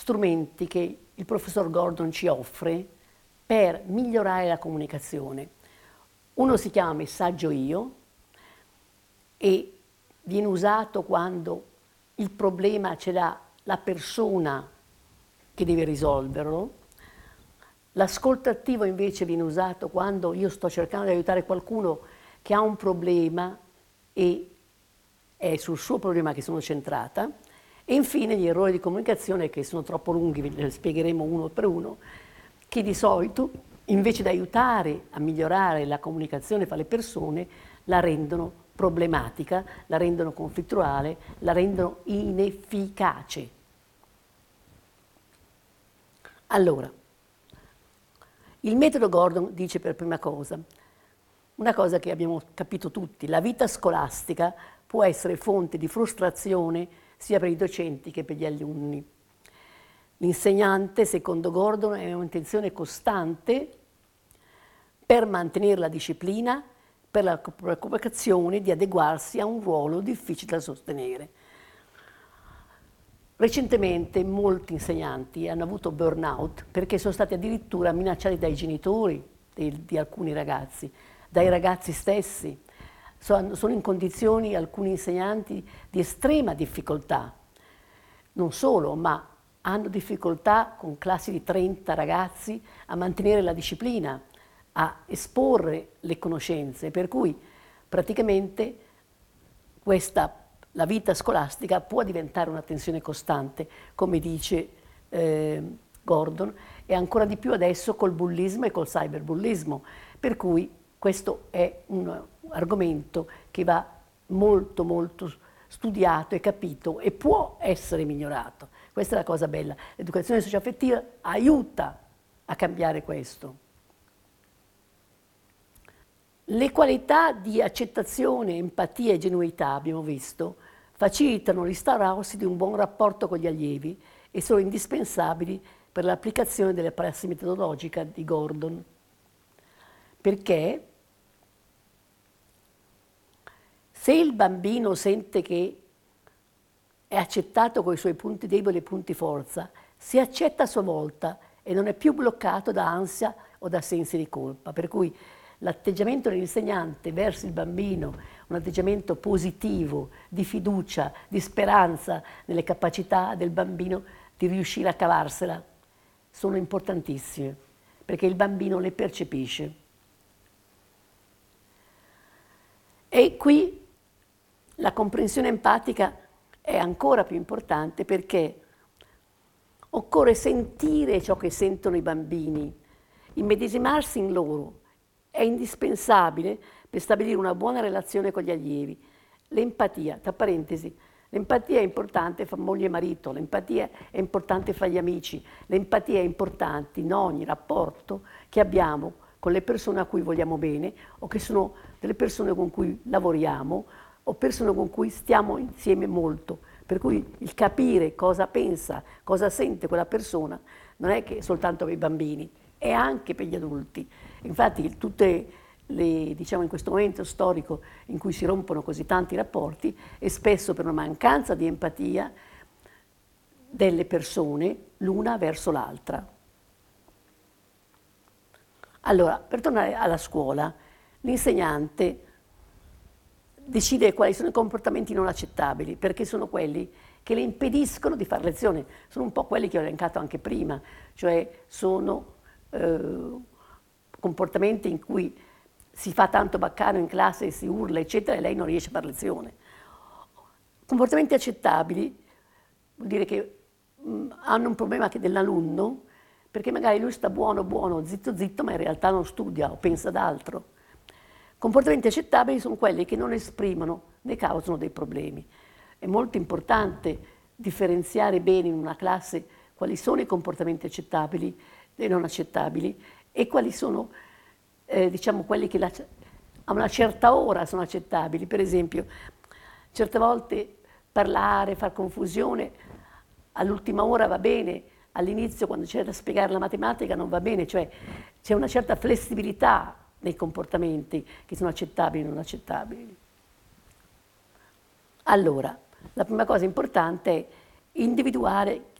strumenti che il professor Gordon ci offre per migliorare la comunicazione. Uno si chiama messaggio io e viene usato quando il problema ce l'ha la persona che deve risolverlo. L'ascolto attivo invece viene usato quando io sto cercando di aiutare qualcuno che ha un problema e è sul suo problema che sono centrata. E infine gli errori di comunicazione, che sono troppo lunghi, ve li spiegheremo uno per uno, che di solito invece di aiutare a migliorare la comunicazione fra le persone la rendono problematica, la rendono conflittuale, la rendono inefficace. Allora, il metodo Gordon dice per prima cosa, una cosa che abbiamo capito tutti: la vita scolastica può essere fonte di frustrazione sia per i docenti che per gli alunni. L'insegnante, secondo Gordon, è un'intenzione costante per mantenere la disciplina, per la preoccupazione di adeguarsi a un ruolo difficile da sostenere. Recentemente molti insegnanti hanno avuto burnout perché sono stati addirittura minacciati dai genitori di alcuni ragazzi, dai ragazzi stessi. Sono in condizioni, alcuni insegnanti, di estrema difficoltà. Non solo, ma hanno difficoltà con classi di 30 ragazzi a mantenere la disciplina, a esporre le conoscenze, per cui praticamente la vita scolastica può diventare una tensione costante, come dice Gordon, e ancora di più adesso col bullismo e col cyberbullismo, per cui questo è un argomento che va molto molto studiato e capito e può essere migliorato. Questa è la cosa bella. L'educazione socioaffettiva aiuta a cambiare questo. Le qualità di accettazione, empatia e genuinità, abbiamo visto, facilitano l'instaurarsi di un buon rapporto con gli allievi e sono indispensabili per l'applicazione delle prassi metodologica di Gordon. Perché se il bambino sente che è accettato con i suoi punti deboli e punti forza, si accetta a sua volta e non è più bloccato da ansia o da sensi di colpa. Per cui l'atteggiamento dell'insegnante verso il bambino, un atteggiamento positivo, di fiducia, di speranza nelle capacità del bambino di riuscire a cavarsela, sono importantissime, perché il bambino le percepisce. E qui la comprensione empatica è ancora più importante, perché occorre sentire ciò che sentono i bambini, immedesimarsi in loro. È indispensabile per stabilire una buona relazione con gli allievi. L'empatia, tra parentesi, l'empatia è importante fra moglie e marito, l'empatia è importante fra gli amici, l'empatia è importante in ogni rapporto che abbiamo con le persone a cui vogliamo bene o che sono delle persone con cui lavoriamo o persone con cui stiamo insieme molto. Per cui il capire cosa pensa, cosa sente quella persona non è che soltanto per i bambini, è anche per gli adulti. Infatti tutte le, diciamo, in questo momento storico in cui si rompono così tanti rapporti è spesso per una mancanza di empatia delle persone l'una verso l'altra. Allora, per tornare alla scuola, l'insegnante decide quali sono i comportamenti non accettabili, perché sono quelli che le impediscono di fare lezione. Sono un po' quelli che ho elencato anche prima, cioè sono comportamenti in cui si fa tanto baccano in classe, si urla, eccetera, e lei non riesce a fare lezione. Comportamenti accettabili vuol dire che hanno un problema che dell'alunno, perché magari lui sta buono, buono, zitto, zitto, ma in realtà non studia o pensa ad altro. Comportamenti accettabili sono quelli che non esprimono né causano dei problemi. È molto importante differenziare bene in una classe quali sono i comportamenti accettabili e non accettabili e quali sono, diciamo, quelli che a una certa ora sono accettabili. Per esempio, certe volte parlare, far confusione, all'ultima ora va bene, all'inizio quando c'è da spiegare la matematica non va bene, cioè c'è una certa flessibilità nei comportamenti che sono accettabili e non accettabili. Allora, la prima cosa importante è individuare